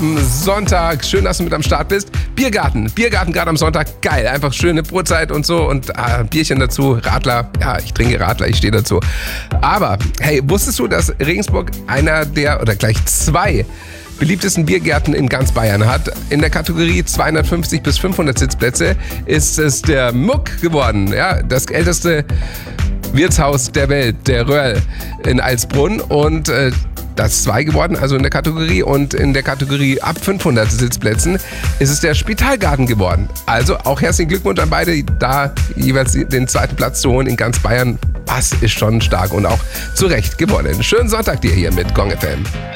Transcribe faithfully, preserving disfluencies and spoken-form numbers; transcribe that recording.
am Sonntag. Schön, dass du mit am Start bist. Biergarten, Biergarten gerade am Sonntag, geil. Einfach schöne Brotzeit und so und ah, Bierchen dazu, Radler. Ja, ich trinke Radler, ich stehe dazu. Aber, hey, wusstest du, dass Regensburg einer der, oder gleich zwei beliebtesten Biergärten in ganz Bayern hat? In der Kategorie zweihundertfünfzig bis fünfhundert Sitzplätze ist es der Muck geworden. Ja, das älteste Wirtshaus der Welt, der Röhrl in Alsbrunn, und äh, das ist zwei geworden, also in der Kategorie. Und in der Kategorie ab fünfhundert Sitzplätzen ist es der Spitalgarten geworden. Also auch herzlichen Glückwunsch an beide, da jeweils den zweiten Platz zu holen in ganz Bayern. Das ist schon stark und auch zu Recht gewonnen. Schönen Sonntag dir hier mit Gong F M.